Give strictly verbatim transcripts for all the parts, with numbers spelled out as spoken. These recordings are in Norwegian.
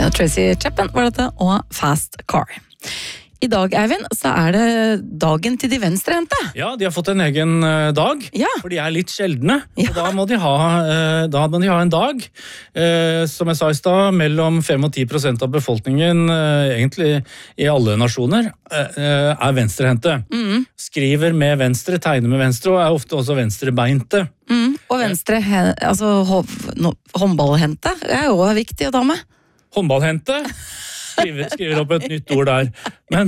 Ja, Tracy Chapman var dette, og Fast Car. I dag, Eivind, så er det dagen til de venstrehendte. Ja, de har fått en egen uh, dag, Ja. for de er litt sjeldne. Ja. Og da må de ha, uh, da må de ha en dag, uh, som jeg sa i stad, mellom fem og ti prosent av befolkningen, uh, egentlig i alle nasjoner, uh, er venstrehendte. Mm. Skriver med venstre, tegner med venstre, og er ofte også venstrebeinte. Mm. Og venstre, altså no, håndballhendte, er jo viktig å ta med. Håndballhendte. Skriver, skriver opp et nytt ord der. Men,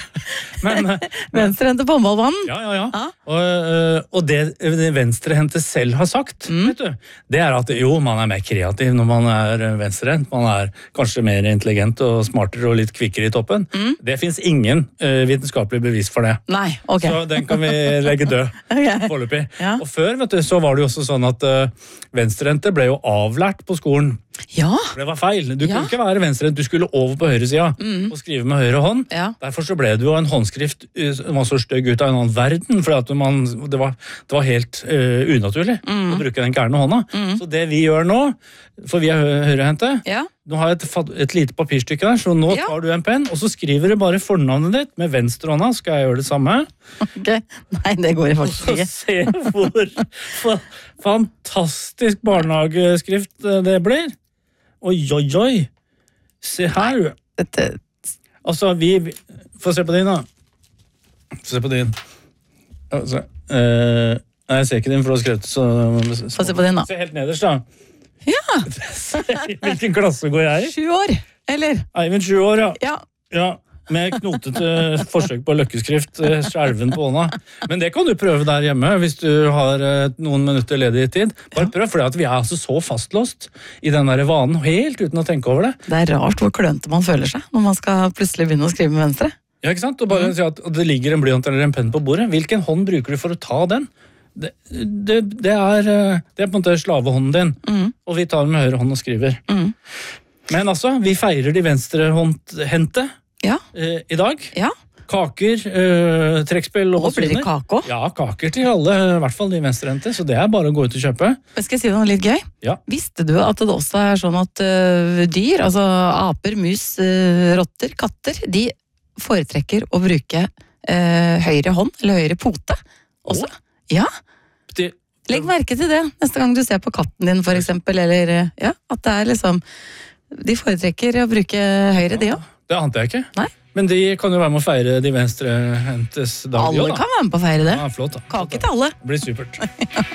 men Venstrehendte på håndballbanen. Ja, ja, ja. Ja. Og, og det, det venstrehendte selv har sagt, Mm. vet du, det er at jo, man er mer kreativ når man er venstrehendt. Man er kanskje mer intelligent og smartere og litt kvikkere i toppen. Mm. Det finnes ingen uh, vitenskapelig bevis for det. Nei, ok. Så den kan vi legge død Ok. foreløpig. Ja. Og før, vet du, så var det jo også sånn at uh, venstrehendte ble jo avlært på skolen. Ja. For det var feil. Du Ja. kunne ikke være venstrehendt, du skulle over på høyre sida Mm. og skrive med høyre hånd. Ja. Derfor så ble det jo en håndskrift uh, som var så stygg ut av en annen verden, for at man, det, var, det var helt uh, unaturlig Mm. å bruke den gærne hånda. Mm. Så det vi gjør nå, for vi er hø- høyrehendte, Ja. nå har jeg et, fat- et lite papirstykke der, så nå Ja. tar du en penn, og så skriver du bare fornavnet ditt med venstre hånda, skal jeg gjøre det samme. Ok. Nei, det går Og faktisk så ikke. se hvor fa fantastisk barnehageskrift eh, det blir. Oi, oi, oi. Se her, du. Dette, Altså, vi, vi Få se på din, da. Få se på din. Altså, eh, nei, jeg ser ikke din, for du har skrevet så, Få se på din, da. Se helt nederst, da. Ja, Hvilken klasse går jeg i? sju år, eller? Eivind, sju år, ja. Ja. ja. Med knotete forsøk på løkkeskrift, eh, skjelven på hånda. Men det kan du prøve der hjemme, hvis du har eh, noen minutter ledig i tid. Bare prøv, for vi er altså så fastlåst i den der vanen, helt uten å tenke over det. Det er rart hvor klønete man føler seg når man skal plutselig begynne å skrive med venstre. Ja, ikke sant? Og bare si at det ligger en blyant eller en penn på bordet. Hvilken hånd bruker du for å ta den? Det, det, det, er, eh, det er på en måte slavehånden din. Mm. Og vi tar den med høyre hånd og skriver. Mm. Men altså, vi feirer de venstrehåndhendte Ja, eh, i dag. ja. Kaker, eh, trekkspill og Og blir det basuner. kake også? Ja, kaker til alle, i hvert fall de venstrehendte, så det er bare å gå ut og kjøpe. Men skal jeg si noe litt gøy? Ja. Visste du at det også er sånn at øh, dyr, altså aper, mus, øh, rotter, katter, de foretrekker å bruke øh, høyre hånd, eller høyre pote også? Ja, De, legg merke til det neste gang du ser på katten din for eksempel, eller øh, ja, at det er liksom, de foretrekker å bruke høyre de også. det ante jeg ikke. Nei. Men de kan jo være med å feire de venstrehendtes dag. Alle jo da. kan være med på å feire det. Ja, flott da. Kake til alle. Det blir supert.